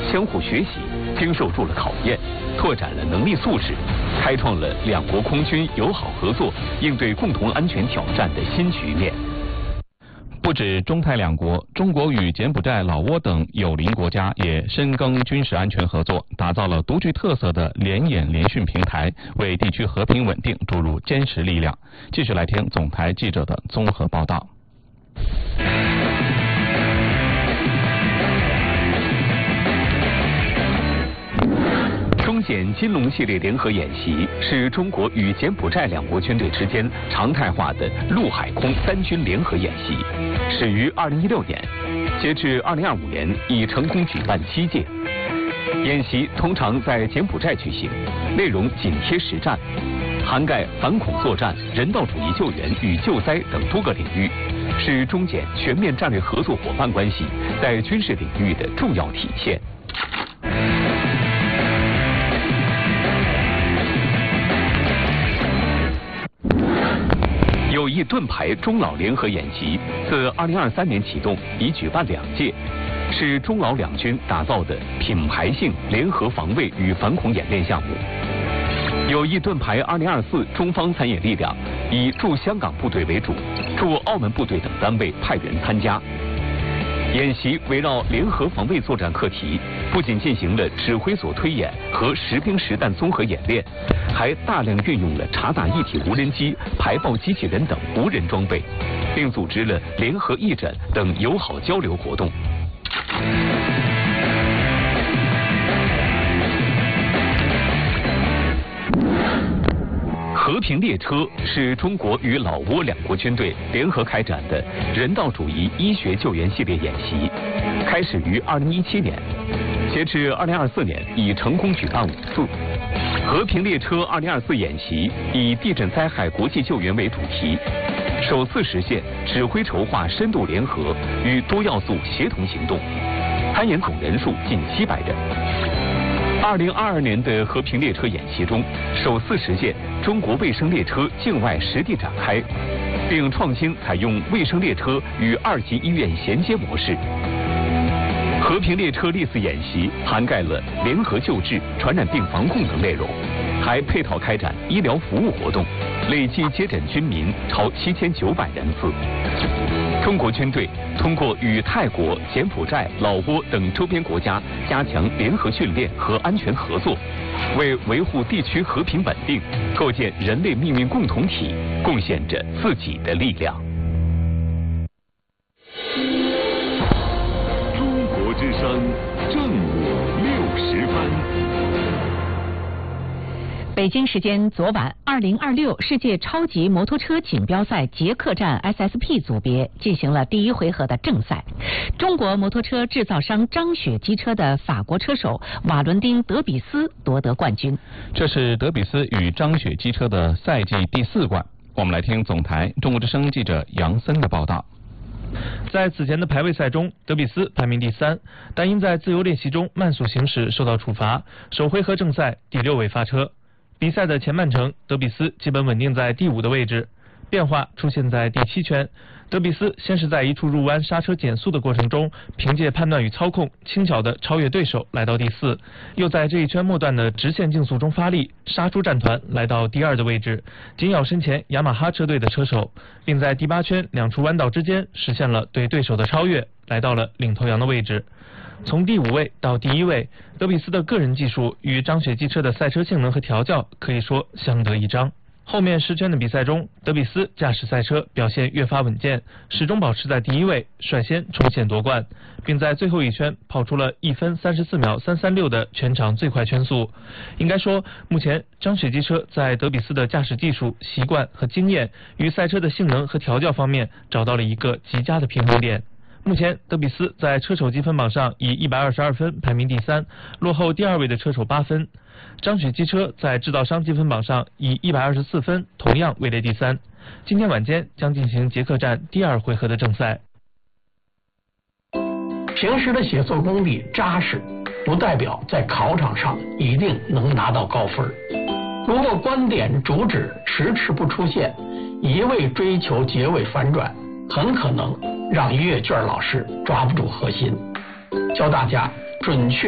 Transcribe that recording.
相互学习，经受住了考验，拓展了能力素质，开创了两国空军友好合作、应对共同安全挑战的新局面。 不止中泰两国，中国与柬埔寨、老挝等友邻国家也深耕军事安全合作，打造了独具特色的联演联训平台，为地区和平稳定注入坚实力量。继续来听总台记者的综合报道。 中柬金龙系列联合演习是中国与柬埔寨两国军队之间常态化的陆海空三军联合演习，始于2016年，截至2025年已成功举办7届。演习通常在柬埔寨举行，内容紧贴实战，涵盖反恐作战、人道主义救援与救灾等多个领域，是中柬全面战略合作伙伴关系在军事领域的重要体现。友谊盾牌中老联合演习自2023年启动，已举办2届，是中老两军打造的品牌性联合防卫与反恐演练项目。友谊盾牌2024中方参演力量以驻香港部队为主，驻澳门部队等单位派员参加。演习围绕联合防卫作战课题，不仅进行了指挥所推演和实兵实弹综合演练，还大量运用了察打一体无人机、排爆机器人等无人装备，并组织了联合义诊等友好交流活动。和平列车是中国与老挝两国军队联合开展的人道主义医学救援系列演习，开始于2017年，截至2024年已成功举办5次。和平列车2024演习以地震灾害国际救援为主题，首次实现指挥筹划深度联合与多要素协同行动，参演总人数近700人。2022年的和平列车演习中，首次实现中国卫生列车境外实地展开，并创新采用卫生列车与2级医院衔接模式。和平列车历次演习涵盖了联合救治、传染病防控等内容，还配套开展医疗服务活动，累计接诊军民超7900人次。中国军队通过与泰国、柬埔寨、老挝等周边国家加强联合训练和安全合作，为维护地区和平稳定、构建人类命运共同体贡献着自己的力量。 中国之声，正午60分。 北京时间昨晚，2026世界超级摩托车锦标赛捷克站 SSP 组别进行了第1回合的正赛。中国摩托车制造商张雪机车的法国车手瓦伦丁·德比斯夺得冠军。 这是德比斯与张雪机车的赛季第4冠。我们来听总台中国之声记者杨森的报道。 在此前的排位赛中，德比斯排名第3，但因在自由练习中慢速行驶受到处罚，首回合正赛第6位发车。比赛的前半程，德比斯基本稳定在第5的位置，变化出现在第7圈。德比斯先是在一处入弯刹车减速的过程中，凭借判断与操控，轻巧地超越对手来到第4，又在这一圈末段的直线竞速中发力，杀出战团来到第2的位置，紧咬身前雅马哈车队的车手，并在第8圈2处弯道之间实现了对对手的超越，来到了领头羊的位置。从第5位到第1位，德比斯的个人技术与张雪机车的赛车性能和调教可以说相得益彰。后面10圈的比赛中，德比斯驾驶赛车表现越发稳健，始终保持在第1位，率先冲线夺冠，并在最后一圈跑出了1分34秒336的全场最快圈速。应该说，目前张雪机车在德比斯的驾驶技术、习惯和经验与赛车的性能和调教方面找到了一个极佳的平衡点。目前，德比斯在车手积分榜上以122分排名第3，落后第2位的车手8分。张雪机车在制造商积分榜上以124分同样位列第3。今天晚间将进行捷克站第2回合的正赛。 平时的写作功底扎实，不代表在考场上一定能拿到高分。如果观点主旨迟迟不出现，一味追求结尾反转，很可能让阅卷老师抓不住核心。教大家准确